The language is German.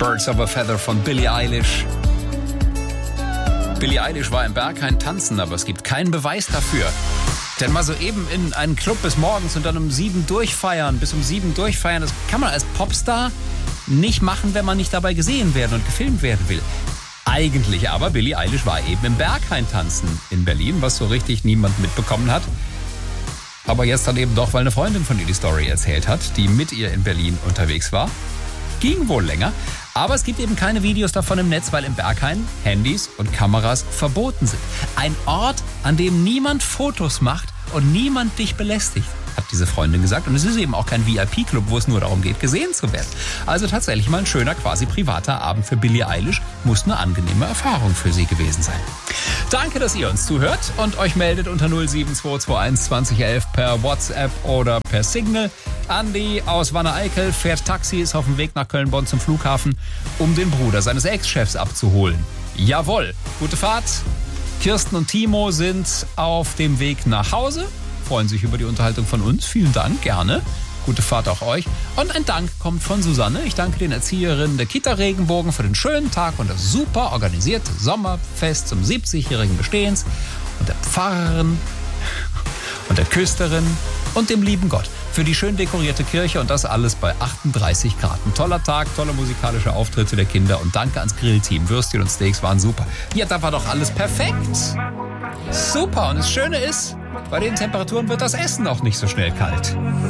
Birds of a Feather von Billie Eilish. Billie Eilish war im Berghain tanzen, aber es gibt keinen Beweis dafür. Denn mal so eben in einen Club bis morgens und dann bis um 7 durchfeiern, das kann man als Popstar nicht machen, wenn man nicht dabei gesehen werden und gefilmt werden will. Eigentlich aber, Billie Eilish war eben im Berghain tanzen in Berlin, was so richtig niemand mitbekommen hat. Aber jetzt dann eben doch, weil eine Freundin von ihr die Story erzählt hat, die mit ihr in Berlin unterwegs war. Ging wohl länger, aber es gibt eben keine Videos davon im Netz, weil im Berghain Handys und Kameras verboten sind. Ein Ort, an dem niemand Fotos macht und niemand dich belästigt, hat diese Freundin gesagt. Und es ist eben auch kein VIP-Club, wo es nur darum geht, gesehen zu werden. Also tatsächlich mal ein schöner, quasi privater Abend für Billie Eilish. Muss eine angenehme Erfahrung für sie gewesen sein. Danke, dass ihr uns zuhört und euch meldet unter 07221 2011 per WhatsApp oder per Signal. Andi aus Wanne-Eickel fährt Taxi, ist auf dem Weg nach Köln-Bonn zum Flughafen, um den Bruder seines Ex-Chefs abzuholen. Jawohl, gute Fahrt. Kirsten und Timo sind auf dem Weg nach Hause, freuen sich über die Unterhaltung von uns. Vielen Dank, gerne. Gute Fahrt auch euch. Und ein Dank kommt von Susanne. Ich danke den Erzieherinnen der Kita Regenbogen für den schönen Tag und das super organisierte Sommerfest zum 70-jährigen Bestehens und der Pfarrerin und der Küsterin und dem lieben Gott für die schön dekorierte Kirche und das alles bei 38 Grad. Ein toller Tag, tolle musikalische Auftritte der Kinder und danke ans Grillteam. Würstchen und Steaks waren super. Ja, da war doch alles perfekt. Super. Und das Schöne ist, bei den Temperaturen wird das Essen auch nicht so schnell kalt.